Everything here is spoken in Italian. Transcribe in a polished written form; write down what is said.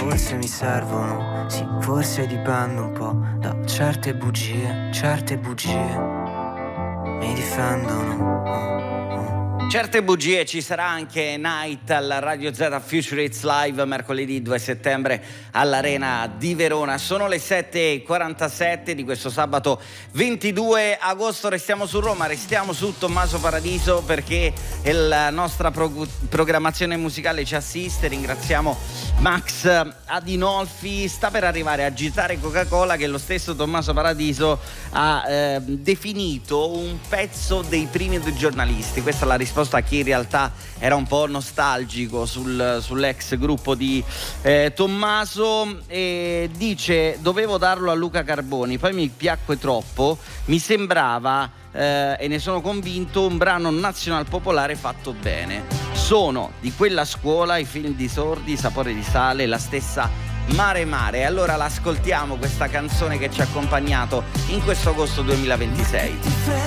forse mi servono, sì, forse dipendo un po' da certe bugie mi difendono. Certe bugie. Ci sarà anche Night alla Radio Z Future Hits Live mercoledì 2 settembre all'Arena di Verona. Sono le 7:47 di questo sabato 22 agosto. Restiamo su Roma, restiamo su Tommaso Paradiso, perché la nostra programmazione musicale ci assiste. Ringraziamo Max Adinolfi. Sta per arrivare Agitare Coca-Cola, che lo stesso Tommaso Paradiso ha definito un pezzo dei primi due giornalisti. Questa è la risposta a chi in realtà era un po' nostalgico sull'ex gruppo di Tommaso, e dice: dovevo darlo a Luca Carboni, poi mi piacque troppo, mi sembrava e ne sono convinto un brano nazional popolare fatto bene. Sono di quella scuola, i film di Sordi, Sapore di sale, la stessa Mare Mare. Allora l'ascoltiamo questa canzone che ci ha accompagnato in questo agosto 2026.